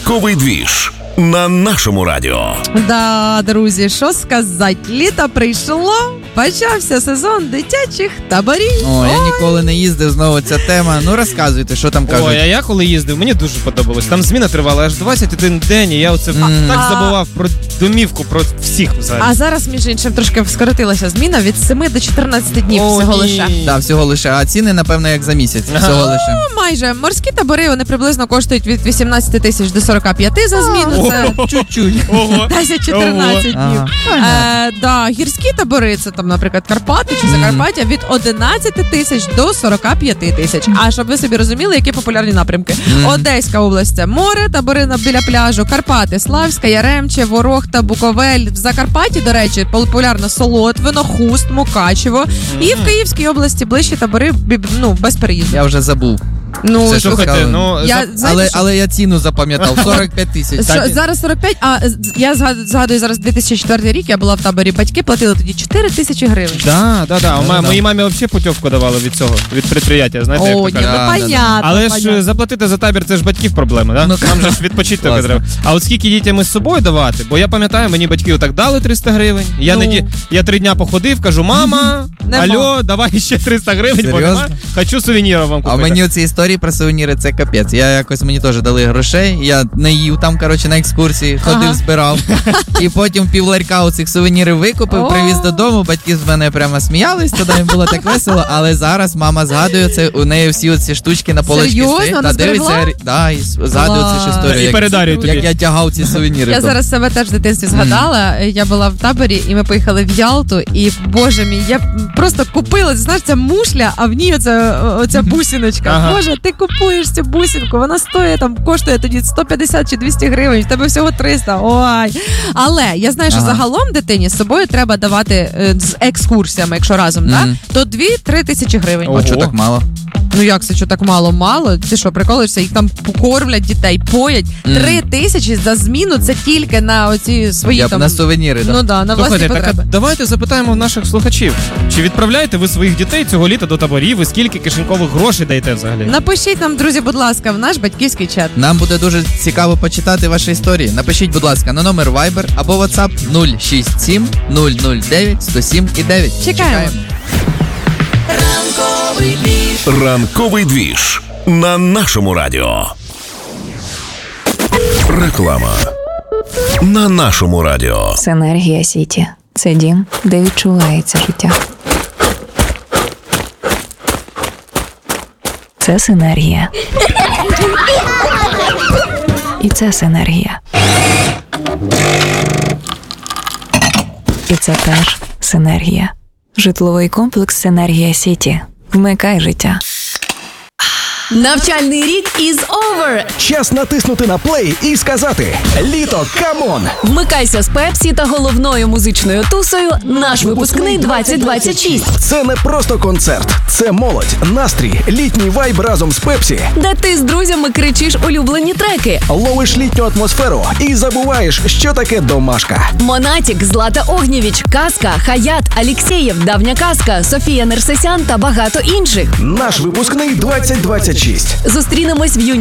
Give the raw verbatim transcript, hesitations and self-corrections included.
Ранковий двіж на нашому радіо. Да, друзі, що сказати? Літо прийшло, почався сезон дитячих таборів. О, я ніколи не їздив, знову ця тема. Ну, розказуйте, що там кажуть. Ой, а я коли їздив, мені дуже подобалось. Там зміна тривала аж двадцять один день, і я оце Mm. так А- забував про домівку, про всіх взагалі. А зараз, між іншим, трошки скоротилася зміна від семи до чотирнадцяти днів О, всього ні. лише. Да, всього лише. А ціни, напевно, як за місяць. Всього лише. Ну, майже. Морські табори, вони приблизно коштують від вісімнадцяти тисяч до сорока п'яти за зміну. Це Чуть-чуть. Ого. десять-чотирнадцять днів. Ага. Е, да, гірські табори, це там, наприклад, Карпати чи Закарпаття, від одинадцяти тисяч до сорока п'яти тисяч. А щоб ви собі розуміли, які популярні напрямки. Одеська область – це море, табори на- біля пляжу, Карпати, Славська, Яремче, Ворохта, Буковель. В Закарпатті, до речі, популярно Солотвино, Хуст, Мукачево. І в Київській області ближчі табори, бі- ну, без переїзду. Я вже забув. Ну, Все, що Слухайте, сказали. ну, я, за- знаєте, Але, що- але я ціну запам'ятав. сорок п'ять тисяч. Що, зараз сорок п'ять, а з- я згад- згадую зараз дві тисячі четвертий рік, я була в таборі, батьки платили тоді чотири тисячі гривень. Да, да, да. У Да, ма- да. моїй мамі взагалі путівку давали від цього, від підприємства, знаєте, О, як ні, то ну кажуть. Да, да, да. понятно. Але ж понятно. заплатити за табір, це ж батьків проблема, да? Ну, Нам же ж відпочити класно. треба. А от скільки дітям із собою давати? Бо я пам'ятаю, мені батьки отак дали триста гривень. Я, Ну. не ді... я три дня походив, кажу, мама, Нема. алло, давай ще триста гривень, бо Серйозно? нема. Хочу сувенірів вам А купити. мені ці історії про сувеніри це капець. Я якось мені теж дали грошей. Я не їв там, коротше, на екскурсії, ходив, Ага. збирав. І потім пів ларька у цих сувенірів викупив, О. привіз додому. Батьки з мене прямо сміялись, тоді їм було так весело. Але зараз мама згадує це, у неї всі ці штучки на поличці Серйозно? стоять. Вона Та дивиться, зберегла? да, і с- згадує Клас. цю ж історію. І як- передарює тобі. Як я тягав ці сувеніри. Я там. зараз себе теж в дитинстві згадала. Я була в таборі, і ми поїхали в Ялту. І, боже мій, я просто купила, знаєш, ця мушля, а в ній оця, оця бусиночка. Ага. Боже, ти купуєш цю бусинку, вона стоїть там, коштує тоді сто п'ятдесят чи двісті гривень, в тебе всього триста. Ой. Але я знаю, що Ага. загалом дитині з собою треба давати е, з екскурсіями, якщо разом, Мгм. да? то дві-три тисячі гривень. Ого. А чого так мало? Ну як це, що так мало? Мало? Ти що, приколишся? Їх там покормлять дітей, поять. Мгм. Три тисячі за зміну це тільки на оці свої Я б там... на сувеніри. Да. Ну да, на власні Слухайте, так а потреби. давайте запитаємо в наших слухачів, чи відправляєте ви своїх дітей цього літа до таборів і скільки кишенькових грошей даєте взагалі? Напишіть нам, друзі, будь ласка, в наш батьківський чат. Нам буде дуже цікаво почитати ваші історії. Напишіть, будь ласка, на номер Viber або WhatsApp нуль шість сім нуль нуль дев'ять сто сім і дев'ять. Чекаємо. Ранковий двіж на нашому радіо. Реклама на нашому радіо. Синергія Сіті – це дім, де відчувається життя. Це синергія. І це синергія. І це теж синергія. Житловий комплекс «Синергія Сіті». Вмикай життя. Навчальний рік is over! Час натиснути на плей і сказати «Літо, камон!» Вмикайся з Пепсі та головною музичною тусою «Наш випускний двадцять двадцять шість», Це не просто концерт, це молодь, настрій, літній вайб разом з Пепсі. де ти з друзями кричиш улюблені треки. Ловиш літню атмосферу і забуваєш, що таке домашка. Монатік, Злата Огнєвіч, Казка, Хаят, Алєксєєв, Давня Казка, Софія Нерсесян та багато інших. Наш випускний двадцять двадцять шість. Зустрінемось в юні.